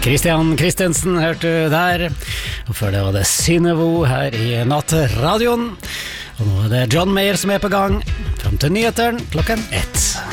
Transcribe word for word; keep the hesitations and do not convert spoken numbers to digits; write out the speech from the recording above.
Christian Christensen hørte du der, og før det var det Synnøvo her i Nattradioen. Og nå er det John Mayer som er på gang, frem til nyheteren klokken ett.